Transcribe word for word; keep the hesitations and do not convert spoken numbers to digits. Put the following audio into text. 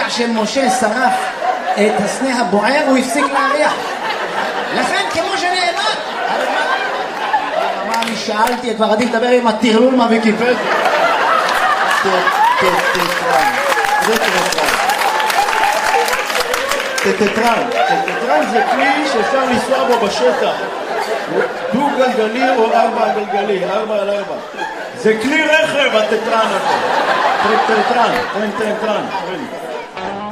ברגע שמשה שרף את הסנה הבוער הוא הפסיק להריח. לכן כמו שנאמר, אמר לי שאלתי, כבר עדיף לדבר עם הטרלול מהוויקיפדיה. טטרן, זה טטרן. טטרן, טטרן זה כלי שאפשר לנסוע בו בשטח. דו גלגלי או ארבע גלגלי, ארבע על ארבע. זה כלי רכב הטטרן הזה. טטרן, טטרן, טטרן.